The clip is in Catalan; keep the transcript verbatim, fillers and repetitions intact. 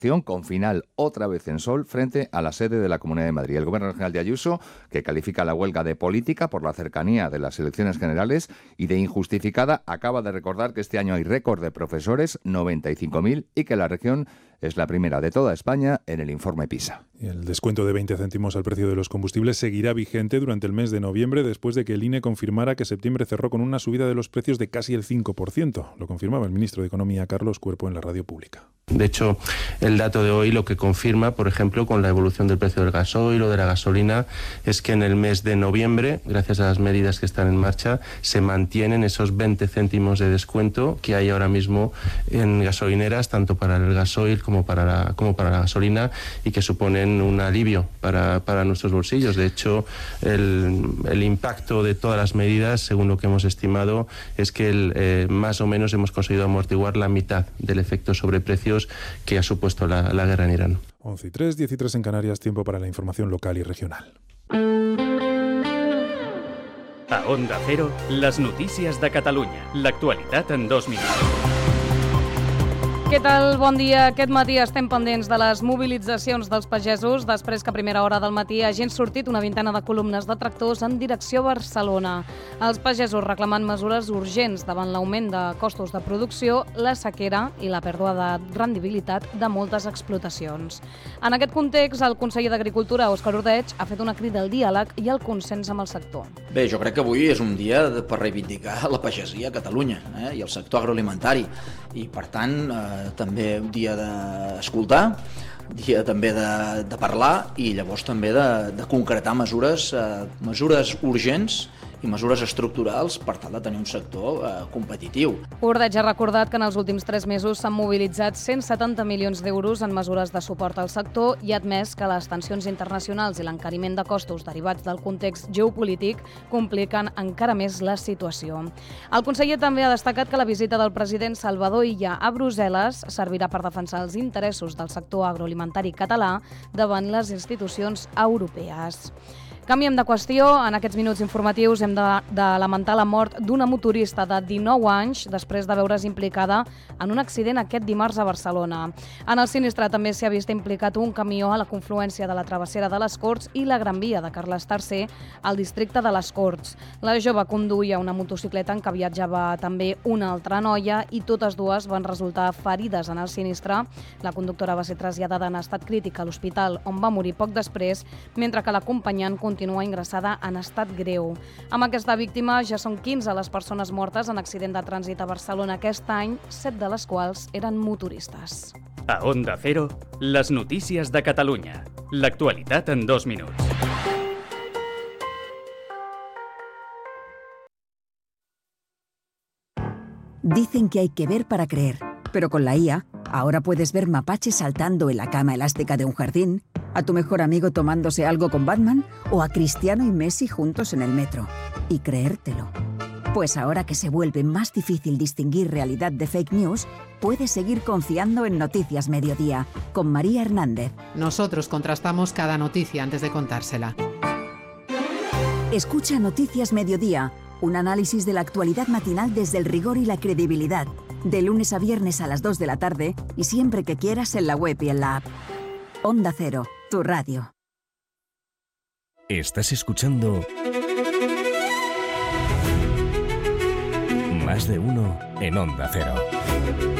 con final otra vez en Sol frente a la sede de la Comunidad de Madrid. El Gobierno regional de Ayuso, que califica la huelga de política por la cercanía de las elecciones generales y de injustificada, acaba de recordar que este año hay récord de profesores, noventa y cinco mil, y que la región es la primera de toda España en el informe PISA. El descuento de veinte céntimos al precio de los combustibles seguirá vigente durante el mes de noviembre, después de que el I N E confirmara que septiembre cerró con una subida de los precios de casi el cinco por ciento. Lo confirmaba el ministro de Economía, Carlos Cuerpo, en la radio pública. De hecho, el dato de hoy lo que confirma, por ejemplo, con la evolución del precio del gasoil o de la gasolina, es que en el mes de noviembre, gracias a las medidas que están en marcha, se mantienen esos veinte céntimos de descuento que hay ahora mismo en gasolineras, tanto para el gasoil como para la, como para la gasolina, y que suponen un alivio para, para nuestros bolsillos. De hecho, el, el impacto de todas las medidas, según lo que hemos estimado, es que el, eh, más o menos hemos conseguido amortiguar la mitad del efecto sobre precios que ha supuesto la, la guerra en Irán. once y tres, diez y tres en Canarias, tiempo para la información local y regional. A Onda Cero, les notícies de Catalunya. L'actualitat en dos minuts. Què tal? Bon dia. Aquest matí estem pendents de les mobilitzacions dels pagesos després que a primera hora del matí hagin sortit una vintena de columnes de tractors en direcció a Barcelona. Els pagesos reclamant mesures urgents davant l'augment de costos de producció, la sequera i la pèrdua de rendibilitat de moltes explotacions. En aquest context, el conseller d'Agricultura, Òscar Ordeig, ha fet una crida al diàleg i al consens amb el sector. Bé, jo crec que avui és un dia per reivindicar la pagesia a Catalunya, eh, i el sector agroalimentari. I, per tant, eh, també un dia d'escoltar, dia també de, de parlar i llavors també de, de concretar mesures, eh, mesures urgents i mesures estructurals per tal de tenir un sector eh, competitiu. Ordeig ha recordat que en els últims tres mesos s'han mobilitzat cent setanta milions d'euros en mesures de suport al sector i ha admès que les tensions internacionals i l'encariment de costos derivats del context geopolític compliquen encara més la situació. El conseller també ha destacat que la visita del president Salvador Illa a Brussel·les servirà per defensar els interessos del sector agroalimentari català davant les institucions europees. Canviem de qüestió. En aquests minuts informatius hem de, de lamentar la mort d'una motorista de dinou anys després de veure's implicada en un accident aquest dimarts a Barcelona. En el sinistre també s'hi ha vist implicat un camió a la confluència de la travessera de les Corts i la Gran Via de Carles tercer al districte de les Corts. La jove conduïa una motocicleta en què viatjava també una altra noia i totes dues van resultar ferides en el sinistre. La conductora va ser traslladada en estat crític a l'hospital on va morir poc després, mentre que l'acompanyant continua ingressada en estat greu. Amb aquesta víctima ja són quinze les persones mortes en accident de trànsit a Barcelona aquest any, set de les quals eren motoristes. A Onda Cero, les notícies de Catalunya. L'actualitat en dos minuts. Dicen que hay que ver para creer, pero con la I A, ahora puedes ver mapaches saltando en la cama elástica de un jardín, a tu mejor amigo tomándose algo con Batman o a Cristiano y Messi juntos en el metro. Y creértelo. Pues ahora que se vuelve más difícil distinguir realidad de fake news, puedes seguir confiando en Noticias Mediodía, con María Hernández. Nosotros contrastamos cada noticia antes de contársela. Escucha Noticias Mediodía, un análisis de la actualidad matinal desde el rigor y la credibilidad, de lunes a viernes a las dos de la tarde y siempre que quieras en la web y en la app. Onda Cero, tu radio. Estás escuchando Más de Uno en Onda Cero.